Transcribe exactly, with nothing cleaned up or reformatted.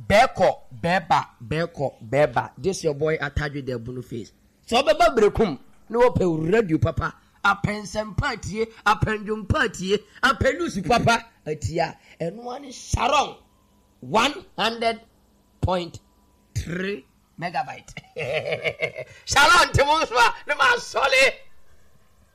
beko beba beko beba. This your boy Atadwe the Bunu face. So beba brekum no ope radio papa. Apensem party, apendum party, apelusi papa atia. And one is Sharon one hundred point three megabyte. Sharon Timuswa, the man solid.